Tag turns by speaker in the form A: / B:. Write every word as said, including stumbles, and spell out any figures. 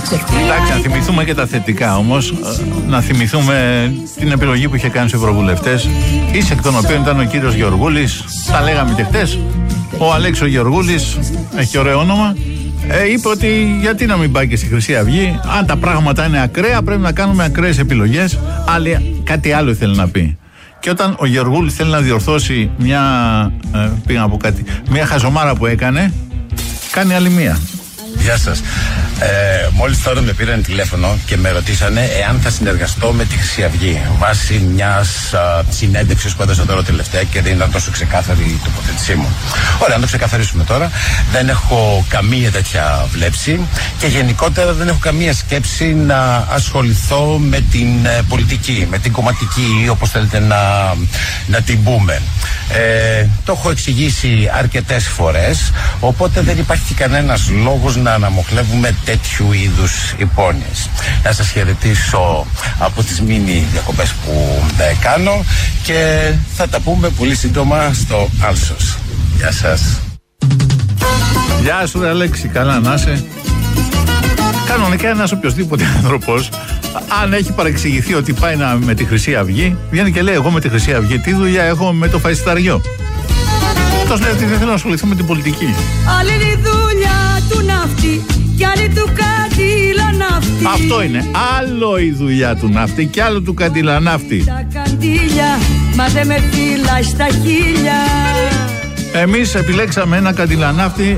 A: Εντάξει, να θυμηθούμε και τα θετικά όμως. Να θυμηθούμε την επιλογή που είχε κάνει στους ευρωβουλευτές, εις εκ των οποίων ήταν ο κύριος Γεωργούλης. Τα λέγαμε και χτες. Ο Αλέξης Γεωργούλης, έχει ωραίο όνομα. Ε, είπε ότι γιατί να μην πάει και στη Χρυσή Αυγή. Αν τα πράγματα είναι ακραία, πρέπει να κάνουμε ακραίες επιλογές. Άλλη, κάτι άλλο ήθελε να πει. Και όταν ο Γεωργούλης θέλει να διορθώσει μια, ε, πήγα να πω κάτι, μια χαζομάρα που έκανε, κάνει άλλη μία.
B: Γεια σας. Ε, μόλις τώρα με πήραν τηλέφωνο και με ρωτήσανε εάν θα συνεργαστώ με τη Χρυσή Αυγή βάσει μιας συνέντευξης που έδωσα τώρα τελευταία και δεν ήταν τόσο ξεκάθαρη η τοποθέτησή μου. Ωραία, να το ξεκαθαρίσουμε τώρα. Δεν έχω καμία τέτοια βλέψη και γενικότερα δεν έχω καμία σκέψη να ασχοληθώ με την ε, πολιτική, με την κομματική ή όπως θέλετε να, να την πούμε. Ε, το έχω εξηγήσει αρκετές φορές, οπότε δεν υπάρχει κανένας λόγος να αναμοχλεύουμε τέτοιου είδους υπόνοιες. Να σας χαιρετήσω από τις μίνι διακοπές που ε, κάνω και θα τα πούμε πολύ σύντομα στο Άλσος. Γεια σας.
A: Γεια σου ρε Αλέξη, καλά να είσαι. Κανονικά ένας οποιοσδήποτε άνθρωπος, αν έχει παρεξηγηθεί ότι πάει να, με τη Χρυσή Αυγή, βγαίνει και λέει εγώ με τη Χρυσή Αυγή τι δουλειά έχω με το φαϊσταριό. Αυτός λέει ότι δεν θέλω να ασχοληθώ με την πολιτική.
C: Άλλη η δουλειά του ναύτη και άλλη του καντιλαναύτη.
A: Αυτό είναι. Άλλο η δουλειά του ναύτη και άλλο του καντιλαναύτη.
C: Τα καντήλια, μα δεν με φύλα στα χίλια.
A: Εμείς επιλέξαμε ένα καντιλαναύτη